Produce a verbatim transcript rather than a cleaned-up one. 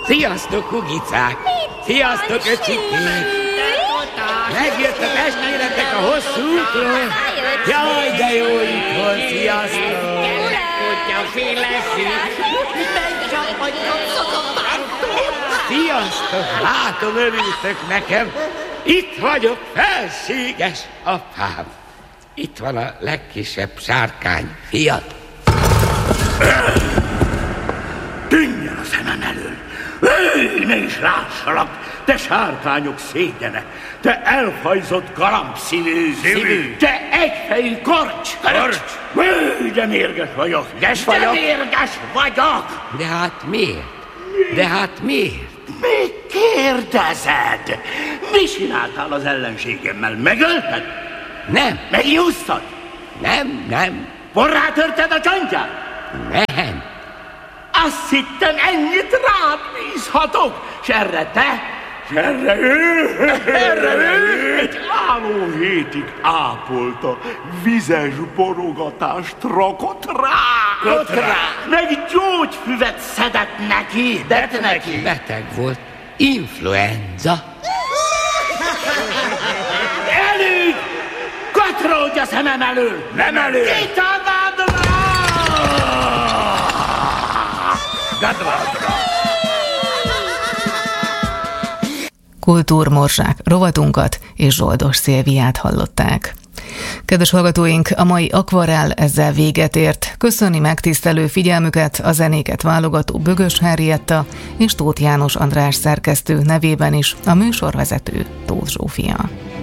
Sziasztok, hugicák! Sziasztok, öcsikék! Megjött a testvéretek a hosszú útról? Jaj, de jó itthon, sziasztok! Sziasztok, látom, örültök nekem. Itt vagyok, felséges apám. Itt van a legkisebb sárkány fiat. Tűnjön a szemem elől! Éj, ne is lássalak, te sárkányok szégyene, te elfajzott galambszívű, szívű, te egyfejű korcs! Korcs! Éj, de mérges vagyok! Ügyes vagyok! De mérges vagyok! De hát miért? De hát miért? Mit kérdezed? Mi csináltál az ellenségemmel? Megölted? Nem, Megnyúztad? nem, nem, Porrá törted a csontját? nem. Azt hittem, ennyit rád bízhatok, s erre te, s erre ő, erre ő, egy álló hétig ápolta, vizes borogatást rakott rá, rakott rá, meg gyógyfüvet szedett neki, dett neki. Beteg volt. Influenza. Elég! Katródj a szemem elől! Nem elől! Kitadad rá! Kultúrmorzsák rovatunkat és Zsoldos Szilviát hallották. Kedves hallgatóink, a mai Akvarell ezzel véget ért. Köszöni megtisztelő figyelmüket a zenéket válogató Bögös Henrietta és Tóth János András szerkesztő nevében is a műsorvezető Tóth Zsófia.